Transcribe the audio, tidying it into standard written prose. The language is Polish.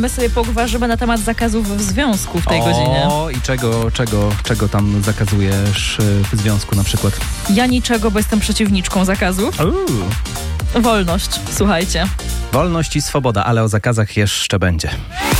My sobie pogwarzymy na temat zakazów w związku w tej godzinie. O, i czego tam zakazujesz w związku na przykład? Ja niczego, bo jestem przeciwniczką zakazów. Wolność, słuchajcie. Wolność i swoboda, ale o zakazach jeszcze będzie.